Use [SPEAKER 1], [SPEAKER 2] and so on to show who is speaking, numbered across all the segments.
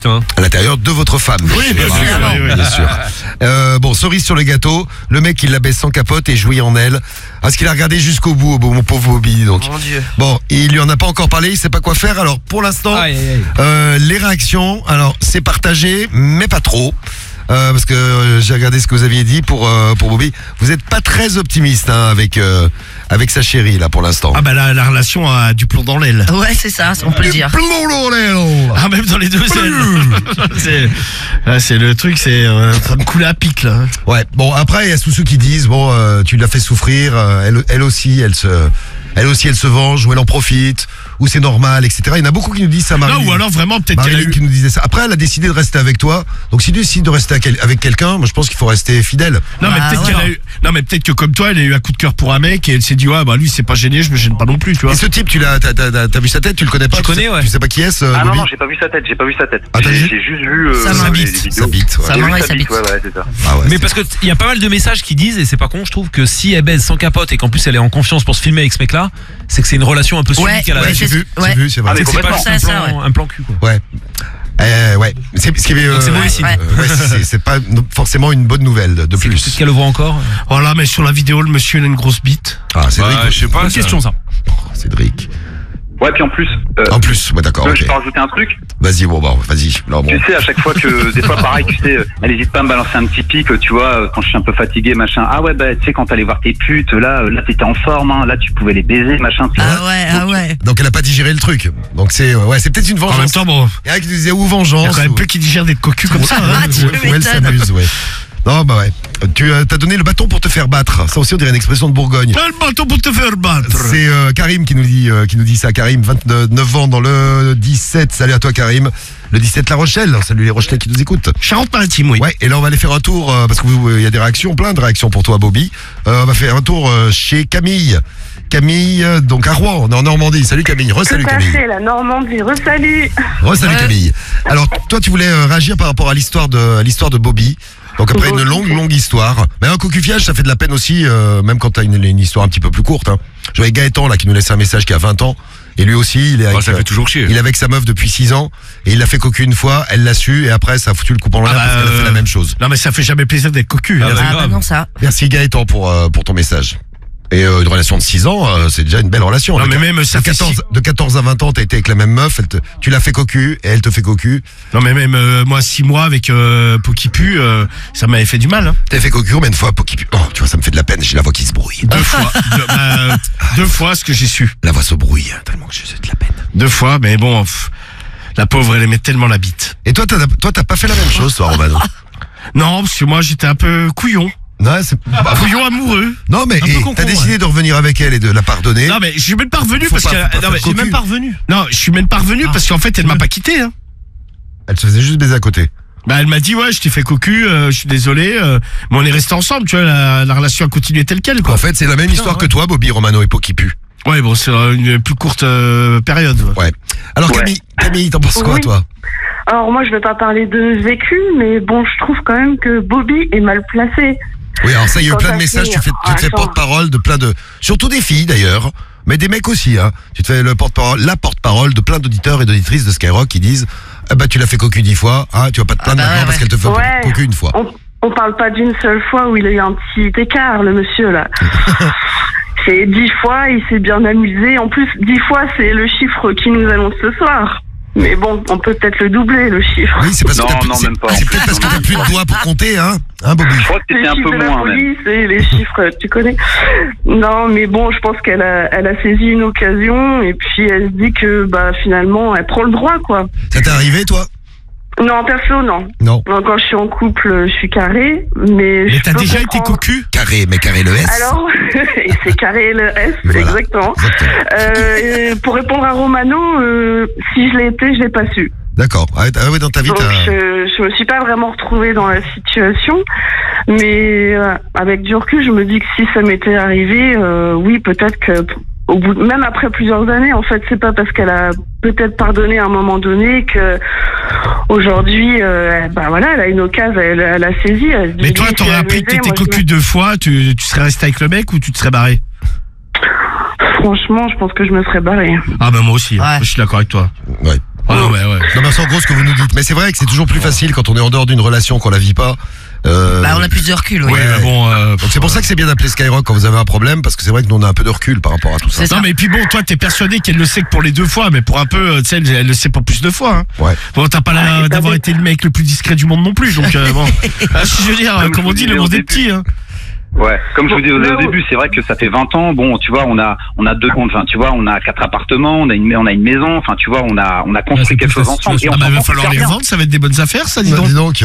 [SPEAKER 1] À l'intérieur de votre femme.
[SPEAKER 2] Oui, bien sûr.
[SPEAKER 1] Bien sûr. Bon, cerise sur le gâteau, le mec il la baisse sans capote et jouit en elle. Parce qu'il a regardé jusqu'au bout, mon pauvre Bobby. Donc.
[SPEAKER 3] Mon Dieu.
[SPEAKER 1] Bon, il lui en a pas encore parlé, il sait pas quoi faire. Alors pour l'instant, les réactions, alors c'est partagé, mais pas trop. Parce que j'ai regardé ce que vous aviez dit pour Bobby. Vous êtes pas très optimiste avec sa chérie là pour l'instant.
[SPEAKER 2] Ah bah la relation a du plomb dans l'aile.
[SPEAKER 3] Ouais, c'est ça, on peut le dire.
[SPEAKER 1] Plomb dans l'aile.
[SPEAKER 2] Ah, même dans les deux ailes. c'est le truc, c'est ça me coule à pic là.
[SPEAKER 1] Ouais. Bon après il y a tous ceux qui disent tu l'as fait souffrir, elle aussi elle se venge ou elle en profite ou c'est normal, etc. Il y en a beaucoup qui nous disent ça, Marie.
[SPEAKER 2] Non, ou alors vraiment peut-être qu'elle a eu...
[SPEAKER 1] qui nous disait ça. Après elle a décidé de rester avec toi. Donc si tu décides de rester avec quelqu'un, moi je pense qu'il faut rester fidèle.
[SPEAKER 2] Non mais peut-être qu'elle a eu... Non mais peut-être que comme toi elle a eu un coup de cœur pour un mec et elle s'est dit ouais bah lui c'est pas gêné, je me gêne pas non plus, tu vois.
[SPEAKER 1] Et ce type t'as vu sa tête, tu le connais pas?
[SPEAKER 4] Je connais, ouais.
[SPEAKER 1] Tu sais pas qui est-ce?
[SPEAKER 5] Ah non, j'ai pas vu sa tête,
[SPEAKER 1] Ah,
[SPEAKER 5] j'ai juste vu
[SPEAKER 3] sa
[SPEAKER 5] les
[SPEAKER 3] bite.
[SPEAKER 5] vidéos.
[SPEAKER 1] Sa bite, ouais.
[SPEAKER 3] Sa main et sa bite.
[SPEAKER 5] Ouais, c'est ça.
[SPEAKER 1] Ah ouais,
[SPEAKER 4] Mais parce que il y a pas mal de messages qui disent, et c'est pas con, je trouve, que si elle baise sans capote et qu'en plus elle est en confiance pour se filmer avec ce mec-là, c'est que c'est une relation un peu suivie qu'elle a.
[SPEAKER 3] ouais,
[SPEAKER 1] j'ai vu, c'est vrai.
[SPEAKER 5] Ah, mais
[SPEAKER 4] C'est pas
[SPEAKER 5] complètement.
[SPEAKER 4] juste
[SPEAKER 3] Ça,
[SPEAKER 4] un plan cul, quoi.
[SPEAKER 1] Ouais. Ouais. C'est ce qui est.
[SPEAKER 4] Donc c'est mauvais signe.
[SPEAKER 3] ouais.
[SPEAKER 1] C'est pas forcément une bonne nouvelle de
[SPEAKER 4] C'est
[SPEAKER 1] plus.
[SPEAKER 4] peut-être qu'elle le voit encore.
[SPEAKER 2] Voilà, mais sur la vidéo le monsieur il a une grosse bite.
[SPEAKER 1] Ah, Cédric.
[SPEAKER 4] Je sais pas. Bonne question ça.
[SPEAKER 1] Cédric.
[SPEAKER 5] Ouais, puis en plus,
[SPEAKER 1] En plus, ouais, d'accord.
[SPEAKER 5] je
[SPEAKER 1] Ok.
[SPEAKER 5] peux rajouter un truc.
[SPEAKER 1] Vas-y, vas-y. Alors, bon.
[SPEAKER 5] Tu sais, à chaque fois que, des fois pareil, tu sais, elle hésite pas à me balancer un petit pic, tu vois, quand je suis un peu fatigué, machin. Ah ouais, bah, tu sais, quand t'allais voir tes putes, là t'étais en forme, hein, là tu pouvais les baiser, machin. Tu vois.
[SPEAKER 3] Ah ouais.
[SPEAKER 1] Donc elle a pas digéré le truc. Donc c'est peut-être une vengeance.
[SPEAKER 2] En même temps bon,
[SPEAKER 1] Il y en a qui disaient ou
[SPEAKER 2] il y a
[SPEAKER 1] vengeance.
[SPEAKER 2] quand même peu qui digèrent d'être cocu comme ça.
[SPEAKER 3] Ah, tu
[SPEAKER 1] Ou elle
[SPEAKER 3] m'étonnes.
[SPEAKER 1] s'amuse, ouais. Non, bah ouais. Tu t'as donné le bâton pour te faire battre. Ça aussi, on dirait une expression de Bourgogne.
[SPEAKER 2] Quel bâton pour te faire battre.
[SPEAKER 1] C'est Karim qui nous dit ça. Karim, 29 ans dans le 17. Salut à toi, Karim. Le 17 La Rochelle. Salut les Rochelais qui nous écoutent.
[SPEAKER 2] Charente-Maritime, oui.
[SPEAKER 1] Ouais, et là on va aller faire un tour parce que il y a des réactions, plein de réactions pour toi, Bobby. On va faire un tour chez Camille. Camille, donc à Rouen, on est en Normandie. Salut Camille, re-salut
[SPEAKER 6] Tout à
[SPEAKER 1] Camille.
[SPEAKER 6] fait, la Normandie. Re-salut.
[SPEAKER 1] Re-salut
[SPEAKER 3] Ouais.
[SPEAKER 1] Camille. Alors toi tu voulais réagir par rapport à l'histoire de Bobby. Donc après une longue histoire. Mais un cocufiage ça fait de la peine aussi, même quand t'as une histoire un petit peu plus courte. Hein. Je voyais Gaëtan là qui nous laissait un message qui a 20 ans. Et lui aussi, il est avec,
[SPEAKER 4] Ça fait toujours chier.
[SPEAKER 1] il est avec sa meuf depuis 6 ans. Et il l'a fait cocu une fois, elle l'a su. Et après ça a foutu le coup en l'air parce qu'elle a fait la même chose.
[SPEAKER 2] Non mais ça fait jamais plaisir d'être cocu.
[SPEAKER 4] Ah,
[SPEAKER 2] hein.
[SPEAKER 4] bah,
[SPEAKER 3] Ah bah
[SPEAKER 4] grave.
[SPEAKER 3] non, ça.
[SPEAKER 1] Merci Gaëtan pour ton message. Et une relation de 6 ans, c'est déjà une belle relation.
[SPEAKER 2] Non
[SPEAKER 1] De
[SPEAKER 2] mais même ça
[SPEAKER 1] de
[SPEAKER 2] fait
[SPEAKER 1] 14 à 20 ans, t'as été avec la même meuf, tu l'as fait cocu et elle te fait cocu.
[SPEAKER 2] Non mais même moi 6 mois avec Pokipu, ça m'avait fait du mal. Hein.
[SPEAKER 1] T'as fait cocu combien de fois, Pokipu? Oh, tu vois, ça me fait de la peine, j'ai la voix qui se brouille.
[SPEAKER 2] 2 fois. Deux fois ce que j'ai su.
[SPEAKER 1] La voix se brouille, tellement que j'ai de la peine.
[SPEAKER 2] 2 fois, mais bon, la pauvre elle aimait tellement la bite.
[SPEAKER 1] Et toi, t'as pas fait la même chose, toi, Romano?
[SPEAKER 2] Non, parce que moi j'étais un peu couillon.
[SPEAKER 1] Non, c'est
[SPEAKER 2] Couillon amoureux.
[SPEAKER 1] non, mais
[SPEAKER 4] Un peu con-con,
[SPEAKER 1] t'as décidé de revenir avec elle et de la pardonner.
[SPEAKER 2] Non mais je suis même pas revenu
[SPEAKER 1] Faut
[SPEAKER 2] parce
[SPEAKER 1] pas-
[SPEAKER 2] que
[SPEAKER 1] faut pas
[SPEAKER 2] non,
[SPEAKER 1] faire
[SPEAKER 2] mais
[SPEAKER 1] cocu.
[SPEAKER 2] j'ai même pas revenu. Non, je suis même pas revenu parce qu'en fait elle m'a pas quitté. Hein.
[SPEAKER 1] Elle se faisait juste baiser à côté.
[SPEAKER 2] Bah elle m'a dit ouais je t'ai fait cocu, je suis désolé, mais on est restés ensemble, tu vois, la relation a continué telle quelle quoi.
[SPEAKER 1] En fait, c'est la même histoire que toi, Bobby, Romano et Pokipu.
[SPEAKER 2] Ouais bon c'est une plus courte période.
[SPEAKER 1] Ouais. Alors,
[SPEAKER 5] Ouais.
[SPEAKER 1] Camille, t'en penses quoi,
[SPEAKER 6] Oui.
[SPEAKER 1] toi?
[SPEAKER 6] Alors moi, je vais pas parler de vécu, mais bon, je trouve quand même que Bobby est mal placé.
[SPEAKER 1] Oui, alors ça, il y a eu
[SPEAKER 6] Quand
[SPEAKER 1] plein de
[SPEAKER 6] t'as
[SPEAKER 1] messages,
[SPEAKER 6] fait-
[SPEAKER 1] tu te fais
[SPEAKER 6] Attends.
[SPEAKER 1] porte-parole de plein de... Surtout des filles, d'ailleurs, mais des mecs aussi, hein. Tu te fais la porte-parole de plein d'auditeurs et d'auditrices de Skyrock qui disent « Ah bah, tu l'as fait cocu 10 fois, hein, tu vas pas te plaindre
[SPEAKER 3] bah
[SPEAKER 1] maintenant
[SPEAKER 3] ouais,
[SPEAKER 1] parce
[SPEAKER 3] ouais.
[SPEAKER 1] qu'elle te fait
[SPEAKER 6] Ouais.
[SPEAKER 1] cocu une fois.
[SPEAKER 6] On parle pas d'une seule fois où il a eu un petit écart, le monsieur, là. C'est 10 fois, il s'est bien amusé. En plus, 10 fois, c'est le chiffre qui nous annonce ce soir. Mais bon, on peut peut-être le doubler, le chiffre.
[SPEAKER 1] Oui, c'est parce que
[SPEAKER 5] Non,
[SPEAKER 1] t'as plus,
[SPEAKER 5] non,
[SPEAKER 1] c'est-
[SPEAKER 5] même pas.
[SPEAKER 1] c'est peut-être parce que t'as plus de doigts pour compter, hein, Bobby?
[SPEAKER 5] Je crois que
[SPEAKER 6] Les
[SPEAKER 5] c'était un
[SPEAKER 6] chiffres
[SPEAKER 5] peu
[SPEAKER 6] de la
[SPEAKER 5] moins même.
[SPEAKER 6] police et les chiffres, tu connais. Non, mais bon, je pense qu'elle a saisi une occasion et puis elle se dit que bah finalement, elle prend le droit, quoi.
[SPEAKER 1] Ça t'est arrivé, toi?
[SPEAKER 6] Non, perso, non.
[SPEAKER 1] Non.
[SPEAKER 6] Moi, quand je suis en couple, je suis carré, mais
[SPEAKER 2] Mais
[SPEAKER 6] je
[SPEAKER 2] t'as
[SPEAKER 6] peux
[SPEAKER 2] déjà été
[SPEAKER 6] comprendre.
[SPEAKER 2] cocu?
[SPEAKER 1] Carré, mais carré le S.
[SPEAKER 6] Alors, et c'est carré le S,
[SPEAKER 1] Voilà.
[SPEAKER 6] exactement. Et pour répondre à Romano, si je l'ai été, je l'ai pas su.
[SPEAKER 1] D'accord. Ah ouais, dans ta vie,
[SPEAKER 6] Donc
[SPEAKER 1] t'as...
[SPEAKER 6] je me suis pas vraiment retrouvée dans la situation, mais avec du recul, je me dis que si ça m'était arrivé, oui, peut-être que au bout, même après plusieurs années, en fait, c'est pas parce qu'elle a peut-être pardonné à un moment donné que aujourd'hui, bah voilà, elle a une occasion, elle a saisi. Elle se dit,
[SPEAKER 2] Mais toi
[SPEAKER 6] lui,
[SPEAKER 2] t'aurais
[SPEAKER 6] c'est
[SPEAKER 2] appris que
[SPEAKER 6] amusé,
[SPEAKER 2] t'étais
[SPEAKER 6] moi, je
[SPEAKER 2] cocu 2 fois, tu serais resté avec le mec ou tu te serais barré?
[SPEAKER 6] Franchement, je pense que je me serais barrée.
[SPEAKER 2] Ah bah moi aussi, hein.
[SPEAKER 3] Ouais.
[SPEAKER 2] Je suis d'accord avec toi.
[SPEAKER 1] Ouais.
[SPEAKER 2] Ah ouais.
[SPEAKER 1] Non, mais c'est en gros ce que vous nous dites. Mais c'est vrai que c'est toujours plus facile quand on est en dehors d'une relation qu'on la vit pas.
[SPEAKER 3] Bah, on a plus de recul, oui.
[SPEAKER 1] Ouais, bon, donc c'est pour ça que c'est bien d'appeler Skyrock quand vous avez un problème, parce que c'est vrai que nous on a un peu de recul par rapport à tout ça.
[SPEAKER 2] Non, mais puis bon, toi t'es persuadé qu'elle le sait que pour les 2 fois, mais pour un peu, tu sais, elle le sait pour plus de fois. Hein.
[SPEAKER 1] Ouais.
[SPEAKER 2] Bon, t'as pas l'air d'avoir été le mec le plus discret du monde non plus, donc bon. Je veux dire, comme on dit, le monde est petit. Hein.
[SPEAKER 5] Ouais, comme je vous disais au début, c'est vrai que ça fait 20 ans. Bon, tu vois, on a 2 comptes. Enfin, tu vois, on a 4 appartements, on a une maison. Enfin, tu vois, on a construit quelque chose ensemble. Et
[SPEAKER 2] il va falloir les revendre. Ça va être des bonnes affaires, ça, dis donc.
[SPEAKER 1] Dis donc.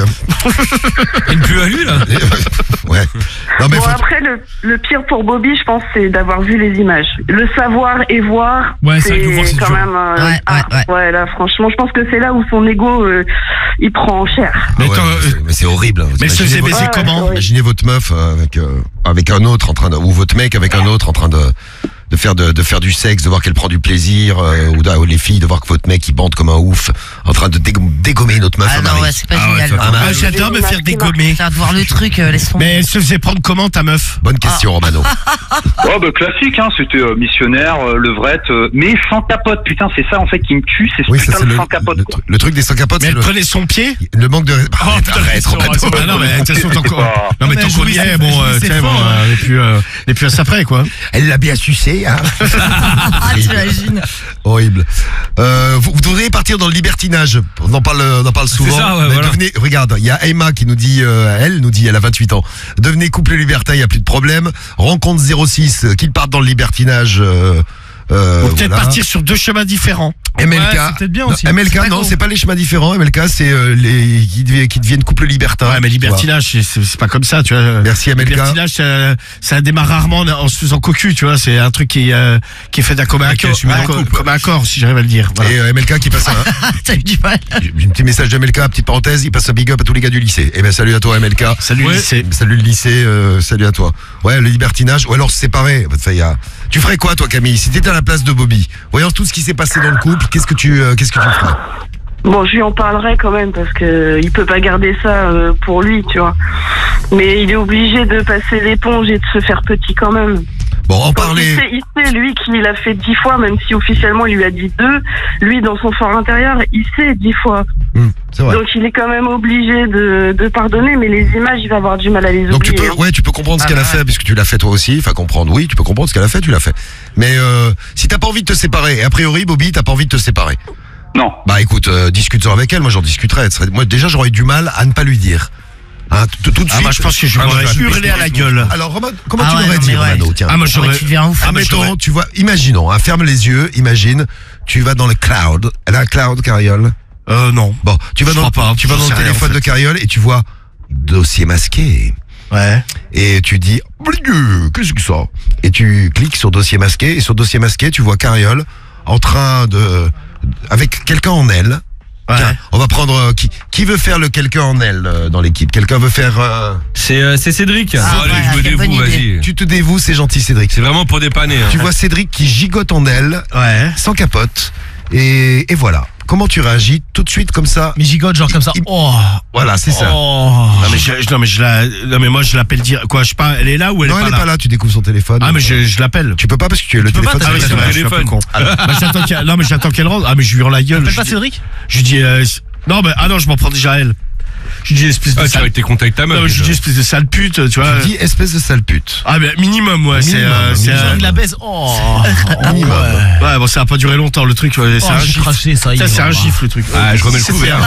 [SPEAKER 4] Une plus-value là.
[SPEAKER 1] Ouais. Non, mais
[SPEAKER 6] bon, après, le pire pour Bobby, je pense, c'est d'avoir vu les images. Le savoir et voir, c'est quand même... ouais, là, franchement, je pense que c'est là où son ego, il prend cher.
[SPEAKER 1] Mais, mais c'est horrible.
[SPEAKER 2] Mais se faisait baiser comment?
[SPEAKER 1] Imaginez votre meuf avec un autre en train de, ou votre mec avec un autre en train de faire du sexe, de voir qu'elle prend du plaisir, ou les filles de voir que votre mec il bande comme un ouf, en train de dégommer notre meuf.
[SPEAKER 3] Ah non, ouais, c'est pas génial.
[SPEAKER 2] J'adore me faire dégommer.
[SPEAKER 3] Faire de voir le truc, laisse tomber.
[SPEAKER 2] Mais elle se faisait prendre comment ta meuf?
[SPEAKER 1] Bonne question, Romano.
[SPEAKER 5] Oh bah classique, hein, c'était missionnaire, levrette, mais sans capote. Putain, c'est ça en fait qui me tue, c'est ce putain de sans capote.
[SPEAKER 1] Le truc des sans capotes,
[SPEAKER 2] mais elle prenait son pied.
[SPEAKER 1] Le manque de. Arrête, Romano.
[SPEAKER 2] Non mais de toute façon non mais tant qu'on y est, bon, on est plus à ça près quoi.
[SPEAKER 1] Elle l'a bien sucé. Hein.
[SPEAKER 3] T'imagines.
[SPEAKER 1] Horrible. Vous devriez partir dans le libertinage. On en parle souvent.
[SPEAKER 4] Ça, ouais, voilà.
[SPEAKER 1] Regarde, il y a Emma qui nous dit, elle a 28 ans. Devenez couple libertin, il y a plus de problème. Rencontre 06, qu'ils partent dans le libertinage.
[SPEAKER 2] Ou peut-être partir sur 2 chemins différents.
[SPEAKER 1] MLK,
[SPEAKER 2] ouais, c'est peut-être bien aussi.
[SPEAKER 1] MLK, non, c'est pas les chemins différents. MLK, c'est qui deviennent couple libertin.
[SPEAKER 2] Ouais, mais libertinage, c'est pas comme ça, tu vois.
[SPEAKER 1] Merci MLK.
[SPEAKER 2] Libertinage, ça démarre rarement en se faisant cocu, tu vois. C'est un truc qui est fait d'un commun accord, si j'arrive à le dire. Voilà.
[SPEAKER 1] Et MLK qui passe
[SPEAKER 3] T'as eu du mal.
[SPEAKER 1] Un petit message de MLK, petite parenthèse, il passe un big up à tous les gars du lycée. Eh ben salut à toi MLK.
[SPEAKER 2] Salut le lycée.
[SPEAKER 1] Salut le lycée, salut à toi. Ouais, le libertinage, ou alors se séparer. Enfin, tu ferais quoi toi Camille si t'étais à la place de Bobby? Voyant tout ce qui s'est passé dans le couple, qu'est-ce que tu ferais?
[SPEAKER 6] Bon, je lui en parlerai quand même parce que il peut pas garder ça pour lui, tu vois. Mais il est obligé de passer l'éponge et de se faire petit quand même.
[SPEAKER 1] Bon, en parler.
[SPEAKER 6] Il sait, lui, qu'il l'a fait 10 fois, même si officiellement il lui a dit 2. Lui, dans son fort intérieur, il sait 10 fois.
[SPEAKER 1] C'est vrai.
[SPEAKER 6] Donc il est quand même obligé de pardonner, mais les images, il va avoir du mal à les oublier.
[SPEAKER 1] Donc tu peux comprendre ce qu'elle a fait, puisque tu l'as fait toi aussi. Enfin, comprendre, oui, tu peux comprendre ce qu'elle a fait, tu l'as fait. Mais si t'as pas envie de te séparer, et a priori, Bobby, t'as pas envie de te séparer.
[SPEAKER 5] Non.
[SPEAKER 1] Bah écoute, discute-en avec elle, moi j'en discuterais. Moi déjà j'aurais eu du mal à ne pas lui dire. Hein, tout de suite.
[SPEAKER 2] Moi je pense que je m'aurais hurlé à la gueule.
[SPEAKER 1] Alors comment tu l'aurais dit, Romano? Tiens.
[SPEAKER 2] Moi j'aurais.
[SPEAKER 3] Tu deviens ouf.
[SPEAKER 1] Mettons, tu vois, imaginons, ferme les yeux, imagine, tu vas dans le cloud. Elle a un cloud, Cariole?
[SPEAKER 2] Non.
[SPEAKER 1] Bon, tu vas dans le téléphone de Cariole et tu vois dossier masqué.
[SPEAKER 2] Ouais.
[SPEAKER 1] Et tu dis, qu'est-ce que ça? Et tu cliques sur dossier masqué, et sur dossier masqué, tu vois Cariole en train avec quelqu'un en elle.
[SPEAKER 2] Ouais.
[SPEAKER 1] Tiens, on va prendre qui veut faire le quelqu'un en elle dans l'équipe. Quelqu'un veut faire
[SPEAKER 7] C'est Cédric.
[SPEAKER 3] Allez, je me dévoue, vas-y.
[SPEAKER 1] Tu te dévoues, c'est gentil Cédric.
[SPEAKER 7] C'est vraiment pour dépanner.
[SPEAKER 1] Tu vois Cédric qui gigote en elle,
[SPEAKER 2] sans
[SPEAKER 1] capote, et voilà. Comment tu réagis tout de suite comme ça?
[SPEAKER 4] Mais gigote genre comme ça.
[SPEAKER 1] Voilà, c'est ça.
[SPEAKER 2] Non mais moi je l'appelle dire quoi, je sais pas, elle est là ou elle est pas là?
[SPEAKER 1] Non, elle est pas là, tu découvres son téléphone.
[SPEAKER 2] Ah mais je l'appelle.
[SPEAKER 1] Tu peux pas parce que tu as le téléphone.
[SPEAKER 2] Ah oui, c'est vrai, je suis un peu con. J'attends qu'elle rentre. Ah mais je lui rends la gueule.
[SPEAKER 4] T'appelles pas Cédric?
[SPEAKER 2] Je lui dis non mais je m'en prends déjà à elle. Je lui dis espèce de
[SPEAKER 7] tu as été contact ta meuf.
[SPEAKER 2] Non, je lui dis espèce de sale pute, tu vois.
[SPEAKER 1] Tu dis espèce de sale pute.
[SPEAKER 2] Ah mais minimum, ouais, c'est
[SPEAKER 4] la baise.
[SPEAKER 1] Minimum.
[SPEAKER 2] Ouais, bon ça va pas durer longtemps le truc, c'est un gifle. Ça c'est un gifle le truc.
[SPEAKER 7] Ah, je remets le couvert.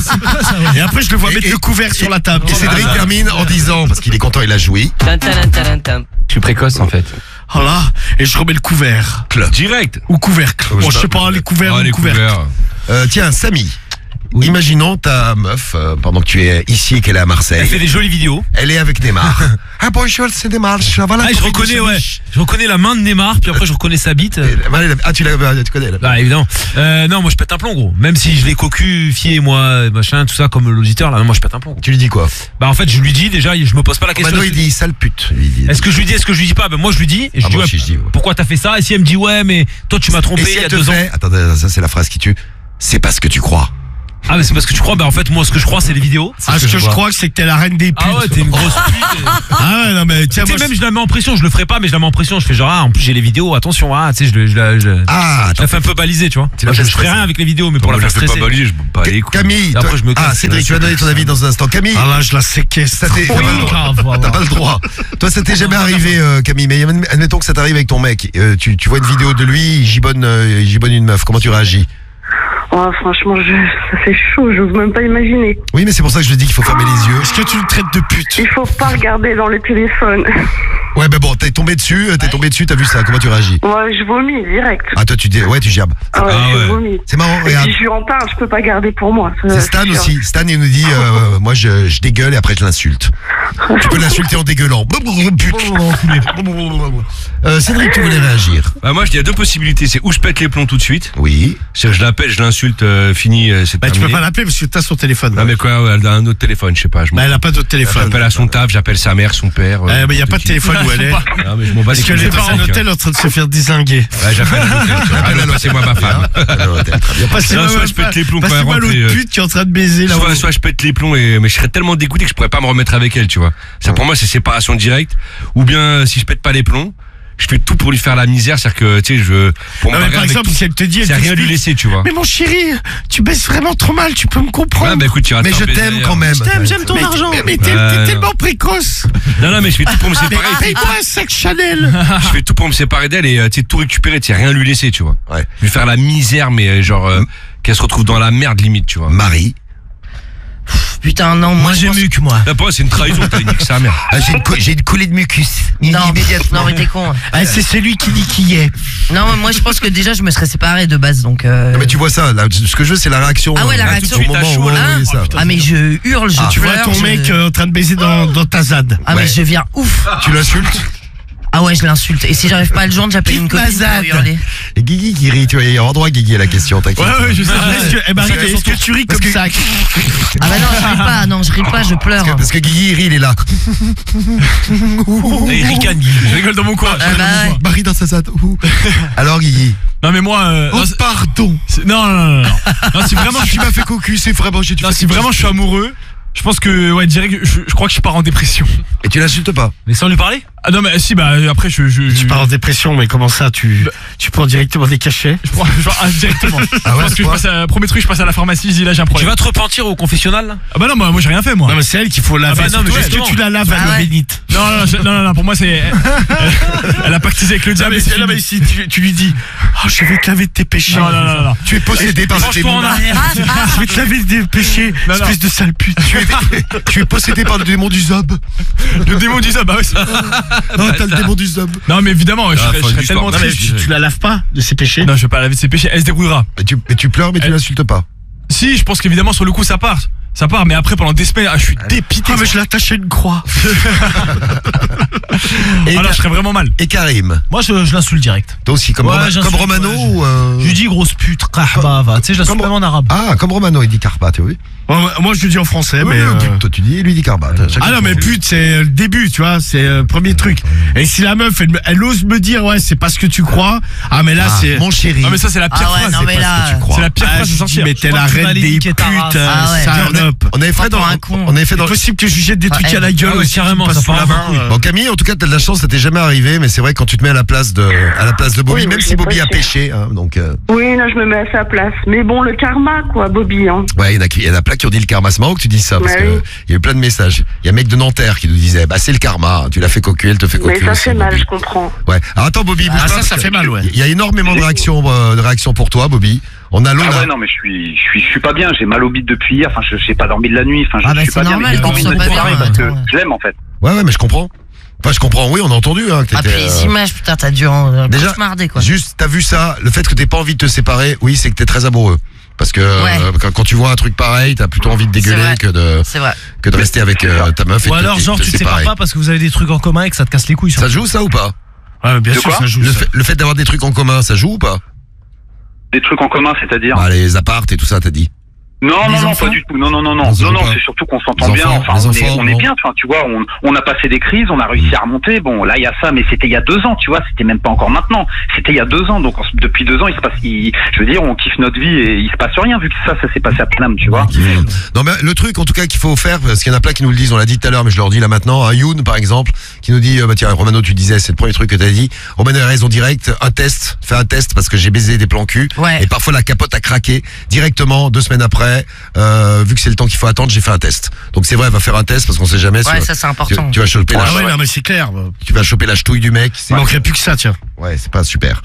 [SPEAKER 2] Et après je le vois mettre le couvert sur la table.
[SPEAKER 1] Et Cédric termine en disant, parce qu'il est content, il a joui.
[SPEAKER 7] Je suis précoce en fait.
[SPEAKER 2] Voilà, et je remets le couvert.
[SPEAKER 7] Direct.
[SPEAKER 2] Ou couvercle. Bon, je sais pas, les couverts ou couvercles.
[SPEAKER 1] Tiens, Samy. Oui. Imaginons ta meuf, pendant que tu es ici et qu'elle est à Marseille.
[SPEAKER 4] Elle fait des jolies vidéos.
[SPEAKER 1] Elle est avec Neymar. Ah bonjour, c'est Neymar. Voilà,
[SPEAKER 4] je reconnais, ouais. Je reconnais la main de Neymar, puis après je reconnais sa bite.
[SPEAKER 1] Tu connais là.
[SPEAKER 4] Bah évidemment. Non, moi je pète un plomb, gros. Même si je l'ai cocu-fié, moi, machin, tout ça, comme l'auditeur, là, moi je pète un plomb.
[SPEAKER 1] Tu lui dis quoi?
[SPEAKER 4] Bah en fait, je lui dis déjà, je me pose pas la question.
[SPEAKER 1] Maintenant il dit sale pute.
[SPEAKER 4] Est-ce que je lui dis, est-ce que je lui dis pas? Ben moi je lui dis. Et je dis, pourquoi t'as fait ça? Et si elle me dit ouais, mais toi tu m'as trompé il y a 2 ans.
[SPEAKER 1] Attends, ça c'est la phrase qui tue. C'est pas ce que tu crois.
[SPEAKER 4] Ah mais c'est parce que tu crois, en fait moi ce que je crois c'est les vidéos.
[SPEAKER 2] Ce que je crois c'est que t'es la reine des putes.
[SPEAKER 4] Ah ouais, t'es une grosse pute.
[SPEAKER 2] Ah ouais, non mais tiens,
[SPEAKER 4] Tu sais, même je la mets en pression, je le ferai pas mais je la mets en pression, je fais genre en plus j'ai les vidéos, attention, tu sais je la fais un peu baliser, tu vois. Moi, je ferai rien avec les vidéos mais pour la faire stresser.
[SPEAKER 7] Je pas baliser, je me bats les couilles.
[SPEAKER 1] Camille,
[SPEAKER 4] Après, je me casse.
[SPEAKER 1] Cédric, tu vas donner ton avis dans un instant. Camille,
[SPEAKER 2] Ah là, je la séquestre.
[SPEAKER 1] t'as pas le droit. Toi, ça t'est jamais arrivé, Camille, mais admettons que ça t'arrive avec ton mec. Tu vois une vidéo de lui, il gibonne une meuf. Comment tu réagis?
[SPEAKER 6] Oh, franchement, ça fait chaud, j'ose même pas imaginer.
[SPEAKER 1] Oui, mais c'est pour ça que je te dis qu'il faut fermer les yeux.
[SPEAKER 2] Est-ce que tu le traites de pute?
[SPEAKER 6] Il faut pas regarder dans le téléphone.
[SPEAKER 1] Ouais, mais bon, t'es tombé dessus, t'as vu ça. Comment tu réagis?
[SPEAKER 6] Ouais, je vomis direct.
[SPEAKER 1] Ah, toi, tu gerbes.
[SPEAKER 6] Ah ouais, je vomis.
[SPEAKER 1] C'est marrant,
[SPEAKER 6] Et
[SPEAKER 1] regarde.
[SPEAKER 6] si je lui en parle, je peux pas garder pour moi.
[SPEAKER 1] C'est Stan
[SPEAKER 6] sûr.
[SPEAKER 1] aussi. Stan, il nous dit, moi, je dégueule et après, je l'insulte. Tu peux l'insulter en dégueulant. Cédric, tu voulais réagir?
[SPEAKER 7] Bah moi, il y a deux possibilités. C'est ou je pète les plombs tout de suite.
[SPEAKER 1] Oui.
[SPEAKER 7] C'est-à-dire je l'appelle, je l'insulte, fini, c'est
[SPEAKER 2] Bah tu
[SPEAKER 7] terminé.
[SPEAKER 2] peux pas l'appeler parce que t'as son téléphone.
[SPEAKER 7] Non mais quoi, elle a un autre téléphone, je sais pas.
[SPEAKER 2] Bah elle a pas d'autre téléphone.
[SPEAKER 7] J'appelle à son taf, j'appelle sa mère, son père.
[SPEAKER 2] Mais y a pas de téléphone où elle est.
[SPEAKER 7] Non mais je m'en bats les
[SPEAKER 2] Parce qu'elle
[SPEAKER 7] couilles.
[SPEAKER 2] est dans un hôtel en train de se faire dézinguer.
[SPEAKER 7] Ouais, j'appelle à l'hôtel. Allô, passez-moi ma femme.
[SPEAKER 2] Passez-moi
[SPEAKER 7] soit je pète les plombs quand elle
[SPEAKER 2] Passez-moi
[SPEAKER 7] rentre.
[SPEAKER 2] l'autre pute qui est en train de baiser là.
[SPEAKER 7] Soit je pète les plombs mais je serais tellement dégoûté que je pourrais pas me remettre avec elle, tu vois. Ça pour moi c'est séparation directe. Ou bien si je pète pas les plombs, je fais tout pour lui faire la misère, c'est-à-dire que tu sais pour
[SPEAKER 2] Non mais par exemple si elle te dit,
[SPEAKER 7] c'est rien lui laisser, tu vois.
[SPEAKER 2] mais mon chéri, tu baisses vraiment trop mal, tu peux me comprendre.
[SPEAKER 7] Ah bah écoute, tu vas te
[SPEAKER 1] Mais
[SPEAKER 7] faire
[SPEAKER 1] je
[SPEAKER 7] baiser
[SPEAKER 1] t'aime
[SPEAKER 7] ailleurs.
[SPEAKER 1] quand même.
[SPEAKER 2] J'aime ton argent. Mais t'es tellement précoce.
[SPEAKER 7] Non mais je fais tout pour me
[SPEAKER 2] Mais
[SPEAKER 7] séparer.
[SPEAKER 2] paye-moi un sac Chanel.
[SPEAKER 7] Je fais tout pour me séparer d'elle et tu sais tout récupérer, tu sais rien lui laisser, tu vois.
[SPEAKER 1] Ouais.
[SPEAKER 7] Lui faire la misère mais genre qu'elle se retrouve dans la merde limite, tu vois.
[SPEAKER 1] Marie.
[SPEAKER 3] Putain, non, moi je pense...
[SPEAKER 2] que moi.
[SPEAKER 7] Là pour moi c'est une trahison, t'as niqué sa mère.
[SPEAKER 1] Ah, j'ai une coulée de mucus.
[SPEAKER 3] Non,
[SPEAKER 1] Immédiatement.
[SPEAKER 3] non, mais t'es con.
[SPEAKER 2] Ah, c'est celui qui dit qui est.
[SPEAKER 3] Non, mais moi je pense que déjà je me serais séparé de base donc.
[SPEAKER 1] Non, mais tu vois ça, là, ce que je veux, c'est la réaction.
[SPEAKER 3] Ah ouais, la
[SPEAKER 1] là,
[SPEAKER 3] réaction.
[SPEAKER 1] tout de suite, au moment où on voyait ça.
[SPEAKER 3] Ah, mais je hurle, je
[SPEAKER 2] Tu vois
[SPEAKER 3] pleure.
[SPEAKER 2] ton mec en train de baiser dans ta ZAD.
[SPEAKER 3] Ah, mais
[SPEAKER 1] Ouais.
[SPEAKER 3] je viens ouf.
[SPEAKER 1] Tu l'insultes?
[SPEAKER 3] Ah ouais, je l'insulte. Et si j'arrive pas à le joindre, j'appelle une copine pour hurler.
[SPEAKER 1] Et Guigui qui rit, tu vois, il y a droit Guigui à la question, t'inquiète.
[SPEAKER 2] je sais. Est-ce que tu ris comme ça?
[SPEAKER 3] Ah bah non, je ris pas, je pleure.
[SPEAKER 1] Parce que Guigui, il rit, il est là.
[SPEAKER 4] Et ricane, je rigole dans mon coin.
[SPEAKER 3] Ah bah ouais.
[SPEAKER 1] Marie dans sa zade. Alors Guigui.
[SPEAKER 4] Non mais moi
[SPEAKER 1] Oh pardon.
[SPEAKER 4] non. Non, si vraiment
[SPEAKER 1] Tu m'as fait cocu, c'est vraiment j'ai
[SPEAKER 4] non, si vraiment je suis amoureux, je pense que ouais, direct je crois que je pars en dépression.
[SPEAKER 1] Et tu l'insultes pas?
[SPEAKER 4] Mais sans lui parler? Ah non mais si après
[SPEAKER 2] Tu pars en dépression, mais comment ça? Tu prends directement des cachets?
[SPEAKER 4] je prends directement.
[SPEAKER 1] Ah ouais,
[SPEAKER 4] Parce que premier truc, je passe à la pharmacie, je dis là j'ai un
[SPEAKER 7] Tu
[SPEAKER 4] problème.
[SPEAKER 7] vas te repentir au confessionnal là?
[SPEAKER 4] Ah bah non, moi j'ai rien fait moi.
[SPEAKER 2] Non mais c'est elle qu'il faut laver.
[SPEAKER 4] Ah bah non, mais
[SPEAKER 2] Est-ce
[SPEAKER 4] justement.
[SPEAKER 2] que tu la laves à
[SPEAKER 3] Ah
[SPEAKER 2] l'eau
[SPEAKER 3] ouais.
[SPEAKER 2] bénite?
[SPEAKER 4] Non, pour moi c'est elle a pactisé avec le diable.
[SPEAKER 2] Non mais si tu lui dis, oh je vais te laver de tes péchés.
[SPEAKER 4] Non.
[SPEAKER 1] Tu es possédé par ce
[SPEAKER 4] Franchement,
[SPEAKER 1] démon.
[SPEAKER 4] on a rien.
[SPEAKER 2] Je vais te laver des péchés,
[SPEAKER 4] Non.
[SPEAKER 2] espèce de sale pute.
[SPEAKER 1] Tu es possédé par le démon du zob.
[SPEAKER 4] Le démon dit ça, bah ouais.
[SPEAKER 1] Non, t'as le démon du zob.
[SPEAKER 4] Non mais évidemment, je
[SPEAKER 7] fin
[SPEAKER 4] serais
[SPEAKER 7] de
[SPEAKER 4] tellement
[SPEAKER 7] l'histoire.
[SPEAKER 2] Non mais
[SPEAKER 4] triste.
[SPEAKER 2] tu la laves pas de ses péchés?
[SPEAKER 4] Non, je vais pas laver de ses péchés, elle se débrouillera.
[SPEAKER 1] Mais tu pleures, mais tu l'insultes pas.
[SPEAKER 4] Si, je pense qu'évidemment sur le coup ça part, mais après pendant des semaines, je suis dépité.
[SPEAKER 2] Ah mais je l'attache à une croix.
[SPEAKER 1] Et,
[SPEAKER 4] Ah là, je serais vraiment mal.
[SPEAKER 1] et Karim.
[SPEAKER 8] Moi, je l'insulte direct.
[SPEAKER 1] Toi aussi, comme,
[SPEAKER 8] Ouais,
[SPEAKER 1] comme
[SPEAKER 8] j'insulte,
[SPEAKER 1] Romano
[SPEAKER 8] ouais,
[SPEAKER 1] ou
[SPEAKER 8] Je lui dis grosse pute, kahba, va. Tu sais, je l'insulte
[SPEAKER 1] Comme-
[SPEAKER 8] même en arabe.
[SPEAKER 1] Ah, comme Romano, il dit Karba, tu vois.
[SPEAKER 2] Moi je le dis en français,
[SPEAKER 1] Oui,
[SPEAKER 2] mais.
[SPEAKER 1] toi tu dis, lui dit Karba.
[SPEAKER 2] Ah non mais pute c'est le début, tu vois, c'est le premier truc. Et si la meuf elle ose me dire ouais c'est pas ce que tu crois, ah mais là c'est.
[SPEAKER 1] Mon chéri.
[SPEAKER 4] Non mais ça c'est la pire
[SPEAKER 3] Ah ouais,
[SPEAKER 4] phrase.
[SPEAKER 3] non mais là.
[SPEAKER 4] C'est la pire
[SPEAKER 2] Ah,
[SPEAKER 4] phrase
[SPEAKER 2] je
[SPEAKER 4] de
[SPEAKER 2] dis,
[SPEAKER 4] sortir.
[SPEAKER 2] mais t'es la
[SPEAKER 8] crois que tu
[SPEAKER 2] reine
[SPEAKER 8] vas aller
[SPEAKER 2] des
[SPEAKER 8] niquer
[SPEAKER 2] putes,
[SPEAKER 8] ta race.
[SPEAKER 3] Ah ouais.
[SPEAKER 2] salope.
[SPEAKER 1] On avait fait
[SPEAKER 3] Prends
[SPEAKER 1] dans
[SPEAKER 3] un con.
[SPEAKER 1] on avait fait
[SPEAKER 2] C'est
[SPEAKER 1] dans
[SPEAKER 2] possible que je lui jette des trucs à la gueule
[SPEAKER 4] Ah ouais,
[SPEAKER 2] aussi,
[SPEAKER 4] carrément,
[SPEAKER 2] qui me
[SPEAKER 4] ça
[SPEAKER 2] passent sous
[SPEAKER 4] part
[SPEAKER 2] la
[SPEAKER 4] en
[SPEAKER 2] main.
[SPEAKER 1] Bon Camille, en tout cas t'as de la chance, ça t'est jamais arrivé, mais c'est vrai que quand tu te mets à la place de Bobby,
[SPEAKER 6] Oui,
[SPEAKER 1] même
[SPEAKER 6] oui,
[SPEAKER 1] si
[SPEAKER 6] c'est
[SPEAKER 1] Bobby a
[SPEAKER 6] possible.
[SPEAKER 1] péché, hein, donc
[SPEAKER 6] Oui, là, je me mets à sa place. Mais bon, le karma, quoi, Bobby. Hein.
[SPEAKER 1] ouais, il y en a plein qui ont dit le karma. C'est marrant que tu dises ça parce
[SPEAKER 6] Ouais,
[SPEAKER 1] que
[SPEAKER 6] oui.
[SPEAKER 1] il y a eu plein de messages. Il y a un mec de Nanterre qui nous disait bah c'est le karma, tu l'as fait cocu, elle te fait cocu.
[SPEAKER 6] Mais ça
[SPEAKER 1] aussi,
[SPEAKER 6] fait mal,
[SPEAKER 1] Bobby.
[SPEAKER 6] je comprends.
[SPEAKER 1] Ouais. Alors attends Bobby, bouge
[SPEAKER 2] Ah
[SPEAKER 1] pas,
[SPEAKER 2] ça
[SPEAKER 1] parce que
[SPEAKER 2] fait mal ouais.
[SPEAKER 1] il y a énormément de réactions pour toi Bobby. On a Lona.
[SPEAKER 5] Ah ouais, non, mais je suis pas bien. J'ai mal au bide depuis hier. Enfin, j'ai pas dormi de la nuit. Enfin,
[SPEAKER 3] Ah bah
[SPEAKER 5] je suis
[SPEAKER 3] c'est
[SPEAKER 5] pas bien.
[SPEAKER 3] normal
[SPEAKER 5] mais j'ai
[SPEAKER 3] qu'on
[SPEAKER 5] envie
[SPEAKER 3] soit
[SPEAKER 5] de
[SPEAKER 3] pas
[SPEAKER 5] te
[SPEAKER 3] bien.
[SPEAKER 5] parler parce que
[SPEAKER 3] Attends.
[SPEAKER 5] je l'aime en fait.
[SPEAKER 1] Ouais, mais je comprends. Enfin, je comprends. Oui, on a entendu hein, que
[SPEAKER 3] Ah
[SPEAKER 1] t'étais.
[SPEAKER 3] puis les images, putain, t'as dû en
[SPEAKER 1] Déjà,
[SPEAKER 3] cauchemarder quoi.
[SPEAKER 1] Juste, t'as vu ça, le fait que t'aies pas envie de te séparer, oui, c'est que t'es très amoureux. Parce que
[SPEAKER 3] Ouais.
[SPEAKER 1] quand tu vois un truc pareil, t'as plutôt envie de
[SPEAKER 3] C'est
[SPEAKER 1] dégueuler
[SPEAKER 3] vrai.
[SPEAKER 1] que
[SPEAKER 3] C'est vrai.
[SPEAKER 1] de rester avec ta meuf et
[SPEAKER 8] Ou
[SPEAKER 1] de
[SPEAKER 8] alors, genre, tu te sépares pas parce que vous avez des trucs en commun et que ça te casse les couilles.
[SPEAKER 1] Ça joue ça ou pas?
[SPEAKER 2] Ouais, bien
[SPEAKER 5] De
[SPEAKER 2] sûr
[SPEAKER 5] quoi
[SPEAKER 2] ça joue.
[SPEAKER 1] Le
[SPEAKER 2] ça.
[SPEAKER 1] fait d'avoir des trucs en commun, ça joue ou pas?
[SPEAKER 5] Des trucs en commun, c'est-à-dire.
[SPEAKER 1] Bah, les apparts et tout ça, t'as dit.
[SPEAKER 5] Non,
[SPEAKER 3] enfants
[SPEAKER 5] pas du tout. Non, c'est surtout qu'on s'entend
[SPEAKER 1] Les
[SPEAKER 5] bien.
[SPEAKER 1] enfants,
[SPEAKER 5] Enfin,
[SPEAKER 1] les
[SPEAKER 5] on est
[SPEAKER 1] enfants,
[SPEAKER 5] bien. Enfin, tu vois, on a passé des crises, on a réussi à remonter. Bon, là, il y a ça, mais c'était il y a 2 ans, tu vois. C'était même pas encore maintenant. C'était il y a 2 ans. Donc, depuis 2 ans, je veux dire, on kiffe notre vie et il se passe rien vu que ça s'est passé à Paname, tu vois.
[SPEAKER 1] Non, mais le truc, en tout cas, qu'il faut faire, parce qu'il y en a plein qui nous le disent, on l'a dit tout à l'heure, mais je leur dis là maintenant, un Youn, par exemple, qui nous dit, tiens, Romano, tu disais, c'est le premier truc que t'as dit. Romano a raison direct, fais un test, parce que j'ai baisé des plans cul.
[SPEAKER 3] Ouais.
[SPEAKER 1] Et parfois, la capote a craqué directement, 2 semaines après, vu que c'est le temps qu'il faut attendre, j'ai fait un test. Donc c'est vrai, va faire un test, parce qu'on sait jamais.
[SPEAKER 3] Ouais, ça c'est important.
[SPEAKER 1] Tu vas choper
[SPEAKER 2] mais c'est clair.
[SPEAKER 1] tu vas choper la ch'touille du mec.
[SPEAKER 2] Il manquerait plus que ça, tiens.
[SPEAKER 1] Ouais, c'est pas super.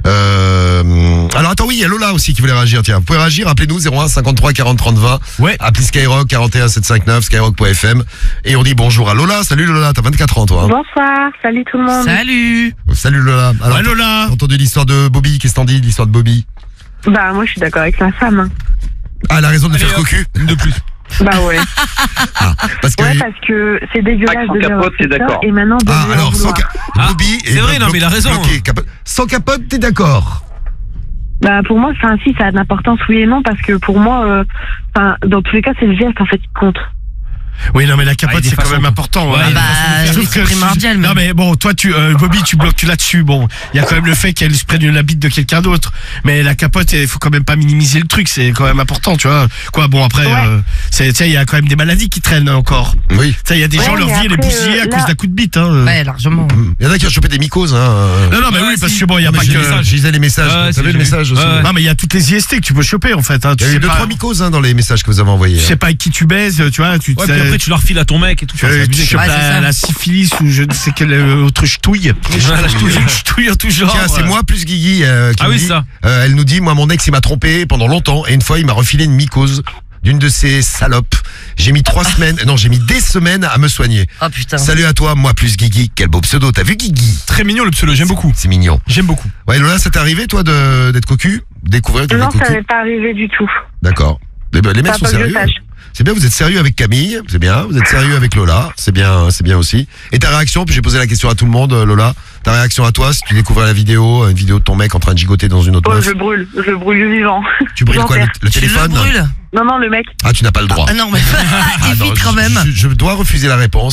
[SPEAKER 1] Alors attends, oui, il y a Lola aussi qui voulait réagir. Tiens, vous pouvez réagir, appelez-nous 01 53 40 30 20.
[SPEAKER 2] Ouais.
[SPEAKER 1] Appelez Skyrock 41 759 skyrock.fm et on dit bonjour à Lola. Salut Lola, t'as 24 ans toi. Hein.
[SPEAKER 6] Bonsoir, salut tout le monde.
[SPEAKER 3] Salut.
[SPEAKER 1] Salut Lola. Alors,
[SPEAKER 2] Ouais, Lola.
[SPEAKER 1] t'as entendu l'histoire de Bobby? Qu'est-ce que t'en dis, l'histoire de Bobby?
[SPEAKER 6] Bah moi je suis d'accord avec ma femme. Hein.
[SPEAKER 1] Ah, elle a raison de faire cocu.
[SPEAKER 4] Une de plus.
[SPEAKER 6] Bah ouais.
[SPEAKER 1] Parce que
[SPEAKER 6] Ouais, parce que c'est dégueulasse
[SPEAKER 5] Sans
[SPEAKER 6] de dire
[SPEAKER 5] capote,
[SPEAKER 6] un
[SPEAKER 5] t'es
[SPEAKER 6] truc
[SPEAKER 5] d'accord.
[SPEAKER 6] ça, et maintenant de lui en
[SPEAKER 1] alors sans
[SPEAKER 6] vouloir.
[SPEAKER 1] Bobby
[SPEAKER 4] c'est vrai, non, mais il a raison.
[SPEAKER 1] bloqué, sans capote, t'es d'accord?
[SPEAKER 6] Bah pour moi, enfin si ça a de l'importance oui et non parce que pour moi, enfin dans tous les cas c'est le geste en fait qui compte.
[SPEAKER 2] Oui, non, mais la capote,
[SPEAKER 4] des
[SPEAKER 2] c'est quand
[SPEAKER 4] façons,
[SPEAKER 2] même
[SPEAKER 4] quoi.
[SPEAKER 2] important.
[SPEAKER 4] Ouais,
[SPEAKER 2] hein.
[SPEAKER 3] bah,
[SPEAKER 2] Je trouve
[SPEAKER 3] c'est primordial,
[SPEAKER 2] Non,
[SPEAKER 3] mais-
[SPEAKER 2] mais bon, toi, Bobby, tu bloques là-dessus. Bon, il y a quand même le fait qu'elle se prenne la bite de quelqu'un d'autre. Mais la capote, il faut quand même pas minimiser le truc. C'est quand même important, tu vois. Quoi, bon, après,
[SPEAKER 6] Ouais.
[SPEAKER 2] il y a quand même des maladies qui traînent encore.
[SPEAKER 1] Oui.
[SPEAKER 2] Il y a des
[SPEAKER 6] Ouais,
[SPEAKER 2] gens, leur
[SPEAKER 6] mais
[SPEAKER 2] vie, elle est
[SPEAKER 6] après,
[SPEAKER 2] bousillée à
[SPEAKER 6] là-
[SPEAKER 2] cause d'un coup de bite. Hein.
[SPEAKER 3] Ouais, largement.
[SPEAKER 1] Il y en a qui ont chopé des mycoses. Hein.
[SPEAKER 2] Non, mais
[SPEAKER 4] Ouais,
[SPEAKER 2] oui, parce
[SPEAKER 4] si.
[SPEAKER 2] que bon, il y a
[SPEAKER 1] Non,
[SPEAKER 2] pas
[SPEAKER 1] mais
[SPEAKER 2] que.
[SPEAKER 1] je lisais les messages.
[SPEAKER 4] Ouais,
[SPEAKER 1] T'as vu
[SPEAKER 4] j'ai
[SPEAKER 1] le
[SPEAKER 4] vu.
[SPEAKER 1] message aussi?
[SPEAKER 4] Ouais.
[SPEAKER 2] Non, mais il y a toutes les IST que tu peux choper, en fait. Hein.
[SPEAKER 1] Il y a eu 2-3 mycoses dans les messages que vous avez envoyés.
[SPEAKER 2] Tu sais pas avec qui tu baises, tu vois. Tu
[SPEAKER 4] Ouais, puis après, tu leur files à ton mec et tout. Enfin, c'est
[SPEAKER 2] tu
[SPEAKER 4] abusé,
[SPEAKER 2] chopes
[SPEAKER 3] Ouais, c'est ça.
[SPEAKER 2] la syphilis ou je ne sais quelle autre ch'touille.
[SPEAKER 4] la ch'touille.
[SPEAKER 2] Une ch'touille en tout genre.
[SPEAKER 1] Tiens, c'est moi plus Guigui qui
[SPEAKER 4] Ah
[SPEAKER 1] me
[SPEAKER 4] oui,
[SPEAKER 1] dit,
[SPEAKER 4] ça.
[SPEAKER 1] elle nous dit, moi mon ex il m'a trompé pendant longtemps et une fois il m'a refilé une mycose d'une de ces salopes. J'ai mis 3 semaines, non j'ai mis des semaines à me soigner.
[SPEAKER 3] Oh putain.
[SPEAKER 1] Salut à toi, moi plus Guigui. Quel beau pseudo, t'as vu Guigui?
[SPEAKER 4] Très mignon le pseudo, j'aime beaucoup.
[SPEAKER 1] C'est mignon.
[SPEAKER 4] J'aime beaucoup.
[SPEAKER 1] Ouais Lola, ça t'est arrivé toi d'être cocu? Découvrir que tu
[SPEAKER 6] Non,
[SPEAKER 1] étais
[SPEAKER 6] ça
[SPEAKER 1] cocu?
[SPEAKER 6] m'est pas arrivé du tout.
[SPEAKER 1] D'accord. Les mecs
[SPEAKER 6] Pas
[SPEAKER 1] sont
[SPEAKER 6] que je
[SPEAKER 1] sérieux.
[SPEAKER 6] sache.
[SPEAKER 1] C'est bien, vous êtes sérieux avec Camille, c'est bien. Vous êtes sérieux avec Lola, c'est bien aussi. Et ta réaction, puis j'ai posé la question à tout le monde, Lola. Ta réaction à toi, si tu découvrais la vidéo, une vidéo de ton mec en train de gigoter dans une autre
[SPEAKER 6] Oh,
[SPEAKER 1] meuf.
[SPEAKER 6] je brûle vivant.
[SPEAKER 1] Tu brûles quoi, le
[SPEAKER 3] Tu
[SPEAKER 1] téléphone?
[SPEAKER 3] le brûles.
[SPEAKER 6] Non, le mec.
[SPEAKER 1] Ah, tu n'as pas le droit.
[SPEAKER 3] Ah non, mais
[SPEAKER 1] Ah, non,
[SPEAKER 3] évite quand même.
[SPEAKER 1] Je dois refuser la réponse.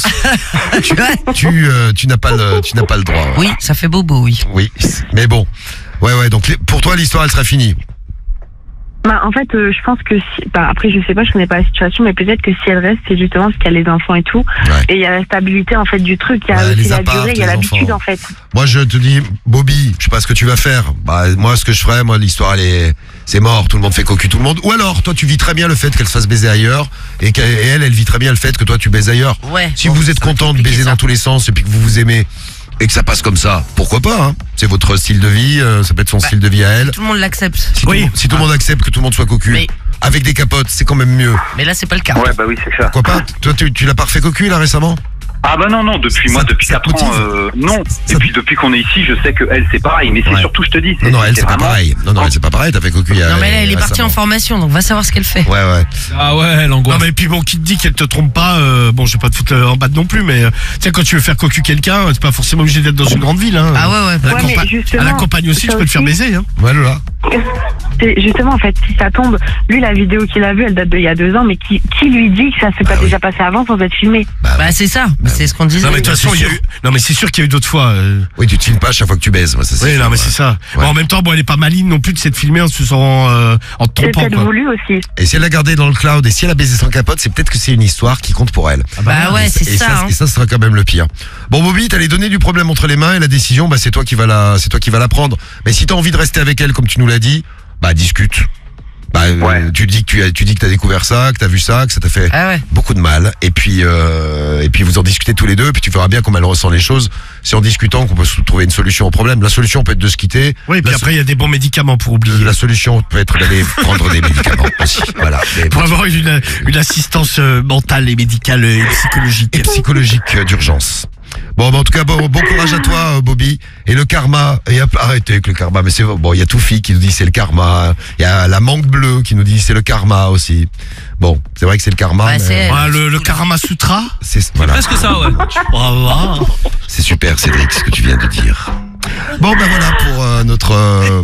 [SPEAKER 1] Tu n'as pas le droit.
[SPEAKER 3] Oui, ça fait bobo, oui.
[SPEAKER 1] Oui, mais bon. Ouais, donc pour toi l'histoire elle sera finie.
[SPEAKER 6] Bah, en fait, je pense que si, bah, après, je sais pas, je connais pas la situation, mais peut-être que si elle reste, c'est justement parce qu'il y a les enfants et tout.
[SPEAKER 1] Ouais.
[SPEAKER 6] Et il y a la stabilité, en fait, du truc. Il y a
[SPEAKER 1] Ouais,
[SPEAKER 6] aussi
[SPEAKER 1] les
[SPEAKER 6] la
[SPEAKER 1] apparts,
[SPEAKER 6] durée, il y a
[SPEAKER 1] les
[SPEAKER 6] l'habitude,
[SPEAKER 1] enfants.
[SPEAKER 6] en fait.
[SPEAKER 1] Moi je te dis, Bobby, je sais pas ce que tu vas faire. Bah moi ce que je ferais, moi l'histoire c'est mort, tout le monde fait cocu tout le monde. Ou alors toi tu vis très bien le fait qu'elle se fasse baiser ailleurs et elle vit très bien le fait que toi tu baises ailleurs.
[SPEAKER 3] Ouais.
[SPEAKER 1] Si
[SPEAKER 3] Bon,
[SPEAKER 1] vous êtes
[SPEAKER 3] ça va
[SPEAKER 1] content de
[SPEAKER 3] compliqué,
[SPEAKER 1] baiser
[SPEAKER 3] ça.
[SPEAKER 1] dans tous les sens et puis que vous vous aimez et que ça passe comme ça, pourquoi pas hein. C'est votre style de vie, ça peut être son style de vie à elle.
[SPEAKER 3] Tout le monde l'accepte.
[SPEAKER 1] Si tout le monde accepte que tout le monde soit cocu,
[SPEAKER 3] Mais-
[SPEAKER 1] avec des capotes, c'est quand même mieux.
[SPEAKER 3] Mais là, c'est pas le cas.
[SPEAKER 5] Ouais, bah oui, c'est ça.
[SPEAKER 1] Pourquoi pas? Toi tu l'as pas refait cocu là récemment?
[SPEAKER 5] Ah bah non, depuis
[SPEAKER 1] Ça
[SPEAKER 5] 4
[SPEAKER 1] te
[SPEAKER 5] ans,
[SPEAKER 1] motive.
[SPEAKER 5] non. Et puis depuis qu'on est ici, je sais que elle c'est pareil. Mais c'est
[SPEAKER 1] Ouais.
[SPEAKER 5] surtout, je te dis,
[SPEAKER 1] Non, elle c'est pas
[SPEAKER 5] vraiment-
[SPEAKER 1] pareil. Non, elle c'est pas pareil, t'as fait cocu il y a
[SPEAKER 3] Non, mais là, elle est partie
[SPEAKER 1] récemment.
[SPEAKER 3] en formation, donc va savoir ce qu'elle fait.
[SPEAKER 1] Ouais.
[SPEAKER 4] Ah ouais,
[SPEAKER 2] Non
[SPEAKER 4] l'angoisse.
[SPEAKER 2] mais puis bon, qui te dit qu'elle te trompe pas, bon je vais pas te foutre en bas non plus, mais tu sais quand tu veux faire cocu quelqu'un, t'es pas forcément obligé d'être dans une grande ville. Hein.
[SPEAKER 3] Ah ouais.
[SPEAKER 2] À la,
[SPEAKER 6] Ouais, mais
[SPEAKER 2] campa-
[SPEAKER 6] justement,
[SPEAKER 2] à la campagne aussi,
[SPEAKER 6] ça
[SPEAKER 2] tu peux te faire
[SPEAKER 6] aussi-
[SPEAKER 2] baiser. Hein.
[SPEAKER 1] Ouais, Lola.
[SPEAKER 6] C'est justement, en fait, si ça tombe, lui, la vidéo qu'il a vue, elle date d'il y a 2 ans, mais qui lui dit que ça s'est pas
[SPEAKER 1] oui.
[SPEAKER 6] déjà passé avant sans être filmé?
[SPEAKER 3] Bah, c'est ça. C'est ce qu'on disait.
[SPEAKER 2] Non mais de toute façon, il y a eu. Non mais c'est sûr qu'il y a eu d'autres fois.
[SPEAKER 1] Oui, tu te filmes pas à chaque fois que tu baises. Moi, ça, c'est
[SPEAKER 2] Oui,
[SPEAKER 1] sûr,
[SPEAKER 2] non mais
[SPEAKER 1] ouais.
[SPEAKER 2] c'est ça.
[SPEAKER 1] Ouais.
[SPEAKER 2] Bon, en même temps, bon, elle est pas maligne non plus de s'être filmée en se faisant en te
[SPEAKER 6] C'est
[SPEAKER 2] trompant
[SPEAKER 6] peut-être
[SPEAKER 2] quoi.
[SPEAKER 6] voulu aussi.
[SPEAKER 1] Et si elle l'a gardé dans le cloud et si elle a baisé sans capote, c'est peut-être que c'est une histoire qui compte pour elle.
[SPEAKER 3] Bah ouais, c'est
[SPEAKER 1] et
[SPEAKER 3] ça. Hein.
[SPEAKER 1] Et ça sera quand même le pire. Bon, Bobby, t'as les données du problème entre les mains et la décision, bah c'est toi qui vas la prendre. Mais si t'as envie de rester avec elle comme tu nous l'as dit, bah discute. Bah,
[SPEAKER 5] Ouais.
[SPEAKER 1] tu dis que t'as découvert ça, que t'as vu ça, que ça t'a fait
[SPEAKER 3] Ah ouais.
[SPEAKER 1] beaucoup de mal. Et puis vous en discutez tous les deux, puis tu verras bien comment elle ressent les choses. C'est en discutant qu'on peut trouver une solution au problème. La solution peut être de se quitter.
[SPEAKER 2] Oui, puis
[SPEAKER 1] La
[SPEAKER 2] après il y a des bons médicaments pour oublier.
[SPEAKER 1] La solution peut être d'aller prendre des médicaments aussi. Voilà.
[SPEAKER 2] Pour avoir une assistance mentale et médicale et psychologique.
[SPEAKER 1] Et psychologique d'urgence. Bon, bah, en tout cas, bon courage à toi, Bobby. Et le karma, et arrêtez avec le karma, mais c'est bon, il y a Toufi qui nous dit c'est le karma. Il y a la mangue bleue qui nous dit c'est le karma aussi. Bon, c'est vrai que c'est le karma.
[SPEAKER 3] Ouais,
[SPEAKER 1] mais
[SPEAKER 3] c'est elle.
[SPEAKER 2] Ah, le Karama Sutra.
[SPEAKER 1] c'est voilà.
[SPEAKER 4] Presque ça, ouais.
[SPEAKER 2] Bravo.
[SPEAKER 1] C'est super, Cédric, ce que tu viens de dire. Bon, ben voilà pour notre.